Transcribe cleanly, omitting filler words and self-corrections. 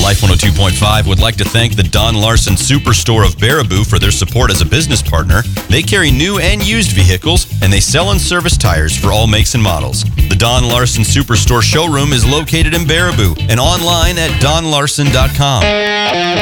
Life 102.5 would like to thank the Don Larson Superstore of Baraboo for their support as a business partner. They carry new and used vehicles, and they sell and service tires for all makes and models. The Don Larson Superstore showroom is located in Baraboo and online at donlarson.com.